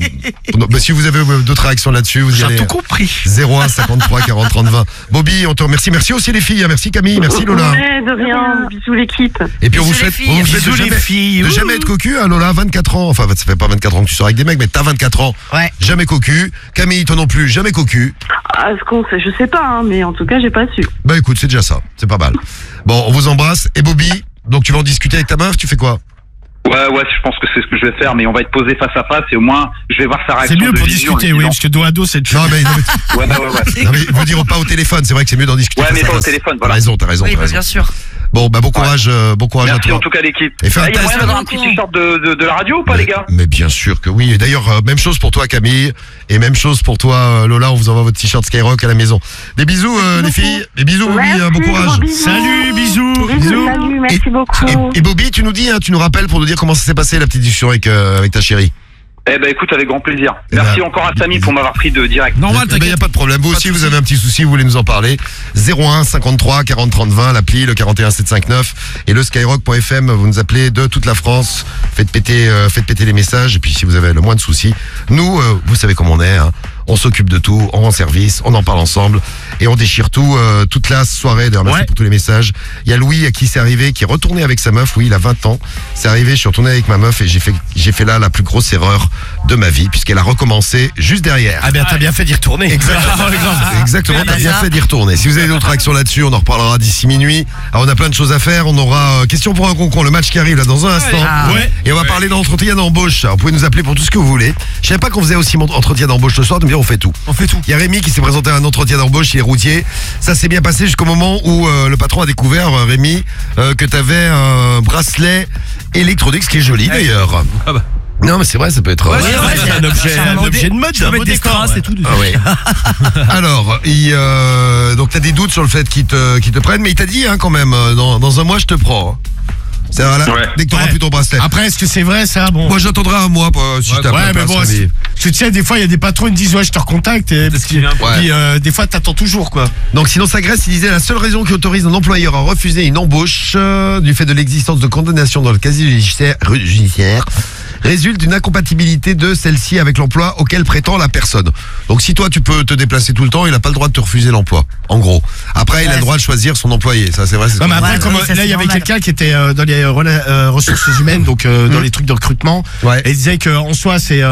[SPEAKER 1] Si vous avez d'autres réactions là-dessus, vous y allez.
[SPEAKER 2] J'ai tout compris.
[SPEAKER 1] 01 53 40 30 20. Bobby, on te remercie. Merci aussi les filles. Merci Camille. Merci Lola.
[SPEAKER 6] Ouais, de rien. Bisous l'équipe.
[SPEAKER 1] Et puis on vous
[SPEAKER 3] Bisous,
[SPEAKER 1] souhaite,
[SPEAKER 3] les
[SPEAKER 1] de
[SPEAKER 3] filles.
[SPEAKER 1] jamais être cocu, hein, Lola, 24 ans. Enfin, ça fait pas 24 ans que tu sors avec des mecs, mais t'as 24 ans.
[SPEAKER 3] Ouais.
[SPEAKER 1] Jamais cocu. Camille, toi non plus, jamais cocu.
[SPEAKER 6] Ah, ce qu'on sait, je sais pas, hein, mais en tout cas, j'ai pas su.
[SPEAKER 1] Bah écoute, c'est déjà ça. C'est pas mal. Bon, on vous embrasse. Et Bobby, donc tu vas en discuter avec ta meuf, tu fais quoi?
[SPEAKER 5] Ouais, je pense que c'est ce que je vais faire, mais on va être posé face à face et au moins, je vais voir sa réaction.
[SPEAKER 2] C'est mieux
[SPEAKER 5] de
[SPEAKER 2] pour
[SPEAKER 5] vision,
[SPEAKER 2] discuter, oui, parce que dos à dos, c'est
[SPEAKER 1] Non, mais
[SPEAKER 5] Ouais.
[SPEAKER 1] non, mais je veux dire pas au téléphone, c'est vrai que c'est mieux d'en discuter.
[SPEAKER 5] Ouais, mais
[SPEAKER 1] face à
[SPEAKER 5] pas au
[SPEAKER 1] face.
[SPEAKER 5] téléphone, voilà.
[SPEAKER 1] T'as raison.
[SPEAKER 3] Oui, bah, bien sûr.
[SPEAKER 1] Bon, bah bon courage à
[SPEAKER 5] Merci
[SPEAKER 1] toi.
[SPEAKER 5] en tout cas l'équipe.
[SPEAKER 1] Et fais un
[SPEAKER 5] Il y a
[SPEAKER 1] test.
[SPEAKER 5] moyen d'avoir un petit t-shirt de la radio ou pas, les gars?
[SPEAKER 1] Mais bien sûr que oui. Et d'ailleurs, même chose pour toi Camille, et même chose pour toi Lola, on vous envoie votre t-shirt Skyrock à la maison. Des bisous les filles, des bisous Bobby,
[SPEAKER 6] Merci,
[SPEAKER 1] bon courage.
[SPEAKER 6] gros bisous.
[SPEAKER 2] Salut, bisous.
[SPEAKER 6] Bisous, salut, merci beaucoup.
[SPEAKER 1] Et Bobby, tu nous dis, hein, tu nous rappelles pour nous dire comment ça s'est passé la petite discussion avec ta chérie.
[SPEAKER 5] Eh ben écoute, avec grand plaisir.
[SPEAKER 1] Eh
[SPEAKER 5] Merci
[SPEAKER 1] ben,
[SPEAKER 5] encore à Samy pour m'avoir pris de direct.
[SPEAKER 4] Normal,
[SPEAKER 1] Il n'y a
[SPEAKER 4] t'inquiète.
[SPEAKER 1] pas de problème. Vous aussi, vous avez un petit souci, vous voulez nous en parler. 01 53 40 30 20, l'appli, le 41 759 et le skyrock.fm. Vous nous appelez de toute la France. Faites péter les messages. Et puis, si vous avez le moins de soucis, nous, vous savez comment on est. Hein. On s'occupe de tout, on rend service, on en parle ensemble et on déchire tout toute la soirée. D'ailleurs, merci pour tous les messages. Il y a Louis à qui c'est arrivé, qui est retourné avec sa meuf. Oui, il a 20 ans. C'est arrivé, je suis retourné avec ma meuf et j'ai fait là la plus grosse erreur de ma vie puisqu'elle a recommencé juste derrière.
[SPEAKER 2] Ah bien, t'as bien fait d'y retourner.
[SPEAKER 1] Exactement, t'as bien fait d'y retourner. Si vous avez d'autres réactions là-dessus, on en reparlera d'ici minuit. Alors, on a plein de choses à faire. On aura question pour un concours, le match qui arrive là dans un instant. Et on va parler d'entretien d'embauche. Alors, vous pouvez nous appeler pour tout ce que vous voulez. Je savais pas qu'on faisait aussi entretien d'embauche ce soir. De me dire, on fait tout. Il y a Rémi qui s'est présenté à un entretien d'embauche. Il est routier. Ça s'est bien passé jusqu'au moment où le patron a découvert, Rémi, que t'avais un bracelet électronique, ce qui est joli d'ailleurs.
[SPEAKER 4] Ah bah.
[SPEAKER 1] Non, mais c'est vrai, ça peut être.
[SPEAKER 2] C'est un objet de mode.
[SPEAKER 4] Tu peux mettre des strass et tout dessus.
[SPEAKER 1] Ah oui. Alors, donc t'as des doutes sur le fait qu'ils te prennent, mais il t'a dit quand même, dans un mois je te prends. C'est vrai, là, dès que t'auras plus ton bracelet.
[SPEAKER 2] Après, est-ce que c'est vrai ça? Bon.
[SPEAKER 1] Moi j'attendrai un mois si je tape la
[SPEAKER 2] mais
[SPEAKER 1] place,
[SPEAKER 2] bon,
[SPEAKER 1] mais-
[SPEAKER 2] tu sais, des fois, il y a des patrons qui me disent, ouais, je te recontacte. Et parce
[SPEAKER 4] qu'il vient.
[SPEAKER 2] puis, des fois, t'attends toujours, quoi.
[SPEAKER 1] Donc sinon sa Grèce, il disait la seule raison qui autorise un employeur à refuser une embauche du fait de l'existence de condamnation dans le casier judiciaire résulte d'une incompatibilité de celle-ci avec l'emploi auquel prétend la personne. Donc si toi tu peux te déplacer tout le temps, il n'a pas le droit de te refuser l'emploi. En gros. Après, il a le droit de choisir son employé. Ça c'est vrai.
[SPEAKER 2] Non, mais après,
[SPEAKER 3] Ouais,
[SPEAKER 2] comme
[SPEAKER 3] oui, ça,
[SPEAKER 2] là, il y
[SPEAKER 3] c'est
[SPEAKER 2] avait
[SPEAKER 3] normal.
[SPEAKER 2] quelqu'un qui était dans les ressources humaines, donc dans les trucs de recrutement,
[SPEAKER 1] Ouais.
[SPEAKER 2] et il disait qu'en soi, c'est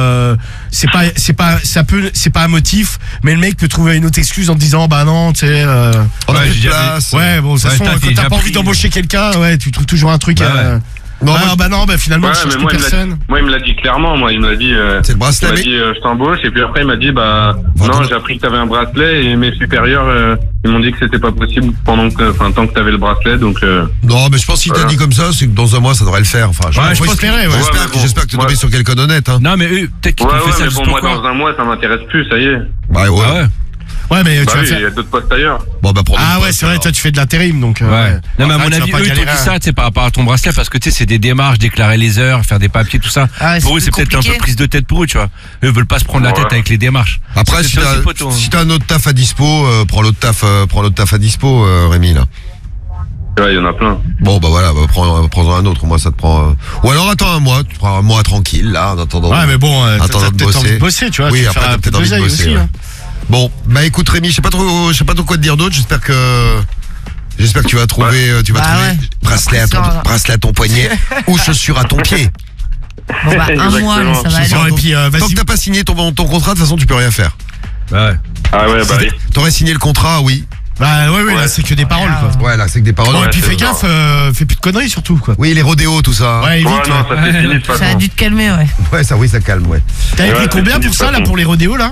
[SPEAKER 2] pas un motif, mais le mec peut trouver une autre excuse en disant, bah non, tu sais.
[SPEAKER 1] On a
[SPEAKER 7] Ouais,
[SPEAKER 1] plus
[SPEAKER 7] j'ai
[SPEAKER 1] de
[SPEAKER 7] déjà
[SPEAKER 1] place.
[SPEAKER 2] Ouais, bon, de toute
[SPEAKER 7] Ouais,
[SPEAKER 2] façon,
[SPEAKER 7] t'as
[SPEAKER 2] quand
[SPEAKER 7] déjà
[SPEAKER 2] t'as pas envie
[SPEAKER 7] pris.
[SPEAKER 2] d'embaucher quelqu'un, ouais, tu trouves toujours un truc.
[SPEAKER 7] Ouais,
[SPEAKER 1] Non, moi,
[SPEAKER 2] Finalement,
[SPEAKER 9] Ouais,
[SPEAKER 2] je cherche
[SPEAKER 9] mais
[SPEAKER 2] plus personne.
[SPEAKER 9] il me l'a dit clairement. Moi, il me l'a dit.
[SPEAKER 1] c'est le bracelet.
[SPEAKER 9] Il m'a
[SPEAKER 1] Mais...
[SPEAKER 9] dit je t'embauche et puis après il m'a dit non,
[SPEAKER 1] Attends.
[SPEAKER 9] j'ai appris que t'avais un bracelet et mes supérieurs ils m'ont dit que c'était pas possible tant que t'avais le bracelet donc
[SPEAKER 1] Non, mais je pense qu'il t'a
[SPEAKER 9] Voilà.
[SPEAKER 1] dit comme ça, c'est que dans un mois ça devrait le faire. Enfin,
[SPEAKER 2] Ouais, je espérais, ouais.
[SPEAKER 1] J'espère
[SPEAKER 9] Ouais, mais bon.
[SPEAKER 1] j'espère que tu es tombé
[SPEAKER 9] Ouais.
[SPEAKER 1] sur quelqu'un d'honnête. Hein.
[SPEAKER 4] Non, mais eux, peut-être qu'ils
[SPEAKER 9] ouais
[SPEAKER 4] t'ont fait ça
[SPEAKER 9] mais
[SPEAKER 4] juste
[SPEAKER 9] bon moi
[SPEAKER 4] pourquoi.
[SPEAKER 9] dans un mois ça m'intéresse plus ça y est.
[SPEAKER 1] Bah ouais.
[SPEAKER 4] Ah ouais.
[SPEAKER 2] Ouais, mais
[SPEAKER 9] Bah
[SPEAKER 2] tu vas
[SPEAKER 9] oui, il y
[SPEAKER 2] faire.
[SPEAKER 9] a d'autres postes ailleurs.
[SPEAKER 1] Bon bah prends
[SPEAKER 2] Ah
[SPEAKER 1] une
[SPEAKER 2] ouais,
[SPEAKER 1] place,
[SPEAKER 2] c'est vrai,
[SPEAKER 1] alors.
[SPEAKER 2] toi tu fais de l'intérim, donc.
[SPEAKER 7] Ouais. Non, mais à
[SPEAKER 2] Après,
[SPEAKER 7] mon
[SPEAKER 2] tu vas
[SPEAKER 7] avis,
[SPEAKER 2] pas
[SPEAKER 7] eux, ils t'ont
[SPEAKER 2] galérer.
[SPEAKER 7] dit ça, tu sais, par rapport à ton bracelet, parce que tu sais, c'est des démarches, déclarer les heures, faire des papiers, tout ça.
[SPEAKER 3] Ah ouais,
[SPEAKER 7] Pour eux,
[SPEAKER 3] c'est
[SPEAKER 7] c'est
[SPEAKER 3] plus
[SPEAKER 7] peut-être un peu
[SPEAKER 3] compliqué.
[SPEAKER 7] prise de tête pour eux, tu vois. Eux veulent pas se prendre la tête
[SPEAKER 9] Ouais.
[SPEAKER 7] avec les démarches.
[SPEAKER 1] Après,
[SPEAKER 7] C'est
[SPEAKER 1] si
[SPEAKER 7] peut-être
[SPEAKER 1] t'as
[SPEAKER 7] aussi poteau, hein.
[SPEAKER 1] si t'as un autre taf à dispo, prends l'autre taf à dispo, Rémi là.
[SPEAKER 9] Ouais, il y en a plein.
[SPEAKER 1] Bon bah voilà, prends un autre. Moi ça te prend. Ou alors attends un mois, tu prends un mois tranquille là, en attendant.
[SPEAKER 2] Ouais, mais bon,
[SPEAKER 1] Attends,
[SPEAKER 2] t'as
[SPEAKER 1] de
[SPEAKER 2] peut-être envie de
[SPEAKER 1] bosser.
[SPEAKER 2] bosser, tu vois.
[SPEAKER 1] Oui,
[SPEAKER 2] tu
[SPEAKER 1] après,
[SPEAKER 2] feras
[SPEAKER 1] t'as
[SPEAKER 2] un peu
[SPEAKER 1] peut-être envie de
[SPEAKER 2] d'oseille
[SPEAKER 1] bosser,
[SPEAKER 2] aussi,
[SPEAKER 1] ouais.
[SPEAKER 2] hein.
[SPEAKER 1] Bon, bah écoute Rémi, je sais pas trop quoi te dire d'autre. J'espère que tu vas trouver,
[SPEAKER 3] Bah ouais.
[SPEAKER 1] bracelet à ton poignet ou chaussure à ton pied.
[SPEAKER 3] Bon, bah, un mois, mais ça va aller.
[SPEAKER 2] Bon, et puis,
[SPEAKER 1] Tant
[SPEAKER 2] vas-y.
[SPEAKER 1] que t'as pas signé ton contrat, de toute façon tu peux rien faire.
[SPEAKER 7] Ouais.
[SPEAKER 9] Ah ouais bah oui.
[SPEAKER 1] T'aurais signé le contrat, oui.
[SPEAKER 2] Bah, ouais, là,
[SPEAKER 9] Ouais.
[SPEAKER 2] c'est que des paroles, quoi.
[SPEAKER 1] Ouais, là c'est que des paroles.
[SPEAKER 2] Non, et
[SPEAKER 9] Ouais,
[SPEAKER 2] puis
[SPEAKER 9] c'est
[SPEAKER 2] fais gaffe, fais plus de conneries surtout, quoi.
[SPEAKER 1] Oui, les rodéos, tout ça.
[SPEAKER 2] Ouais, évite.
[SPEAKER 9] Ouais non ça c'est fini de toute
[SPEAKER 3] Ça a
[SPEAKER 9] façon.
[SPEAKER 3] dû te calmer, ouais.
[SPEAKER 1] Ouais, ça calme, ouais.
[SPEAKER 2] T'avais
[SPEAKER 9] Ouais,
[SPEAKER 2] pris combien
[SPEAKER 9] c'est
[SPEAKER 2] pour
[SPEAKER 9] fini,
[SPEAKER 2] ça,
[SPEAKER 9] de
[SPEAKER 2] là,
[SPEAKER 9] toute
[SPEAKER 2] pour les rodéos, là?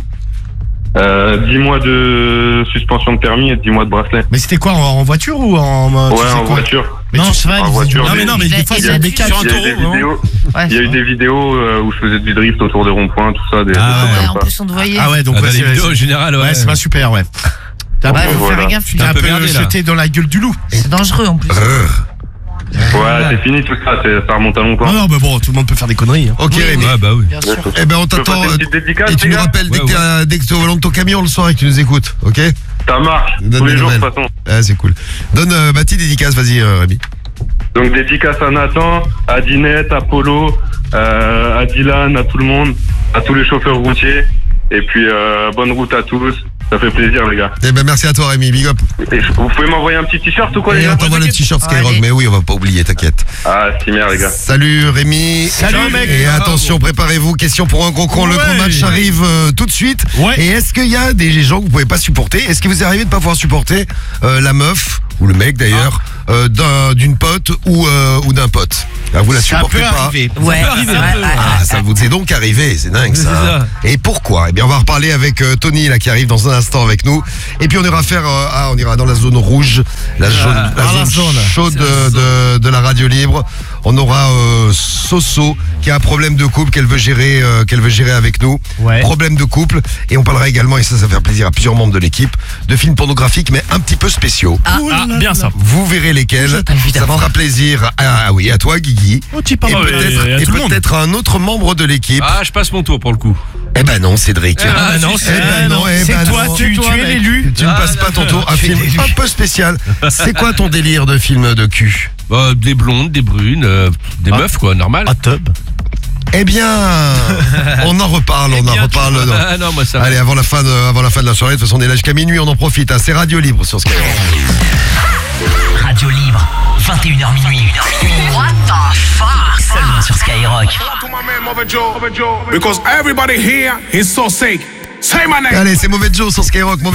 [SPEAKER 9] 10 mois de suspension de permis et 10 mois de bracelet.
[SPEAKER 2] Mais c'était quoi, en voiture ou en. tu
[SPEAKER 9] Ouais
[SPEAKER 2] sais
[SPEAKER 9] en
[SPEAKER 2] quoi?
[SPEAKER 9] voiture.
[SPEAKER 2] Mais
[SPEAKER 8] Non,
[SPEAKER 2] tu-
[SPEAKER 8] c'est vrai,
[SPEAKER 9] en
[SPEAKER 8] ils
[SPEAKER 9] voiture,
[SPEAKER 8] disaient-
[SPEAKER 2] Non, mais
[SPEAKER 3] Il
[SPEAKER 2] des
[SPEAKER 3] a-
[SPEAKER 2] fois,
[SPEAKER 3] il
[SPEAKER 2] c'est
[SPEAKER 3] a
[SPEAKER 2] des
[SPEAKER 3] dit
[SPEAKER 2] cas.
[SPEAKER 3] sur un
[SPEAKER 9] Il y a eu des
[SPEAKER 4] non
[SPEAKER 9] vidéos.
[SPEAKER 3] Ouais,
[SPEAKER 9] Il y a eu
[SPEAKER 3] c'est
[SPEAKER 9] des vidéos où je faisais du drift autour des ronds-points, tout ça, des
[SPEAKER 2] Ah
[SPEAKER 9] choses
[SPEAKER 3] vrai.
[SPEAKER 9] comme
[SPEAKER 3] En
[SPEAKER 9] ça.
[SPEAKER 3] plus, on te voyait.
[SPEAKER 2] Ah ouais, donc,
[SPEAKER 7] Ah,
[SPEAKER 2] ouais,
[SPEAKER 7] dans les
[SPEAKER 2] c'est-
[SPEAKER 7] vidéos, en général, ouais.
[SPEAKER 2] Ouais, c'est pas super, ouais. T'as
[SPEAKER 3] Ouais,
[SPEAKER 2] un peu-
[SPEAKER 3] faut
[SPEAKER 9] voilà.
[SPEAKER 3] faire gaffe,
[SPEAKER 2] t'as un peu
[SPEAKER 7] merdé, là.
[SPEAKER 2] jeté dans la gueule du loup.
[SPEAKER 3] c'est dangereux en plus.
[SPEAKER 9] Ouais, c'est fini tout ça, ça remonte à longtemps.
[SPEAKER 2] Non, mais bon, tout le monde peut faire des conneries. Hein.
[SPEAKER 1] Ok,
[SPEAKER 3] Oui,
[SPEAKER 1] Rémi.
[SPEAKER 7] Ouais, bah oui.
[SPEAKER 3] Bien sûr.
[SPEAKER 1] Eh ben on
[SPEAKER 9] Je peux
[SPEAKER 1] t'attend.
[SPEAKER 9] passer une petite dédicace,
[SPEAKER 1] Et tu
[SPEAKER 9] les
[SPEAKER 1] nous
[SPEAKER 9] gars
[SPEAKER 1] rappelles dès
[SPEAKER 7] Ouais,
[SPEAKER 1] que t'es au volant de ton camion le soir et que tu nous écoutes, ok?
[SPEAKER 9] Ça marche,
[SPEAKER 1] Donne
[SPEAKER 9] tous
[SPEAKER 1] des
[SPEAKER 9] les jours de
[SPEAKER 1] nouvelles.
[SPEAKER 9] toute façon.
[SPEAKER 1] Ah, c'est cool. Donne Mathilde dédicace, vas-y Rémi.
[SPEAKER 9] Donc dédicace à Nathan, à Dinette, à Polo, à Dylan, à tout le monde, à tous les chauffeurs routiers. Et puis bonne route à tous. Ça fait plaisir les gars.
[SPEAKER 1] Eh ben merci à toi Rémi, big up.
[SPEAKER 9] Et vous pouvez m'envoyer un petit t-shirt ou quoi les
[SPEAKER 1] Et
[SPEAKER 9] gars?
[SPEAKER 1] on t'envoie le t-shirt Skyrock, mais oui, on va pas oublier, t'inquiète.
[SPEAKER 9] Ah, c'est bien les gars.
[SPEAKER 1] Salut Rémi.
[SPEAKER 2] Salut mec.
[SPEAKER 1] Et attention, préparez-vous, question pour un gros con. Le gros match arrive tout de suite.
[SPEAKER 2] Ouais.
[SPEAKER 1] Et est-ce qu'il y a des gens que vous pouvez pas supporter? Est-ce qu'il vous est arrivé de pas pouvoir supporter la meuf ou le mec d'ailleurs d'une pote ou d'un pote? Alors, vous la supportez pas?
[SPEAKER 2] Arriver.
[SPEAKER 3] Ouais.
[SPEAKER 1] Ça vous est donc arrivé, c'est dingue ça. Et pourquoi? Eh bien on va reparler avec Tony là qui arrive dans un instant avec nous. Et puis on ira faire on ira dans la zone rouge, la zone chaude de la radio libre. On aura Soso qui a un problème de couple qu'elle veut gérer avec nous.
[SPEAKER 8] Ouais.
[SPEAKER 1] Problème de couple, et on parlera également, et ça va faire plaisir à plusieurs membres de l'équipe, de films pornographiques mais un petit peu spéciaux.
[SPEAKER 8] Bien ça.
[SPEAKER 1] Vous verrez lesquels. Ça fera plaisir à toi Guigui.
[SPEAKER 8] Tu parles
[SPEAKER 1] et peut-être à un autre membre de l'équipe.
[SPEAKER 7] Ah, je passe mon tour pour le coup.
[SPEAKER 1] Eh ben non, Cédric.
[SPEAKER 2] C'est toi, tu es l'élu.
[SPEAKER 1] Tu ne passes pas ton tour. Un film un peu spécial. C'est quoi ton délire de film de cul?
[SPEAKER 7] Bah, des blondes, des brunes, des meufs quoi, normal.
[SPEAKER 8] tub.
[SPEAKER 1] Eh bien, on en reparle,
[SPEAKER 7] Ah non, moi ça va.
[SPEAKER 1] Allez, avant la fin de la soirée, de toute façon on est là jusqu'à minuit, on en profite. C'est Radio Libre sur Skyrock.
[SPEAKER 10] Radio Libre, 21h minuit. What the fuck? Seulement sur Skyrock.
[SPEAKER 11] Because everybody here is so sick. Say my name.
[SPEAKER 1] Allez, c'est Mauvais Joe sur Skyrock.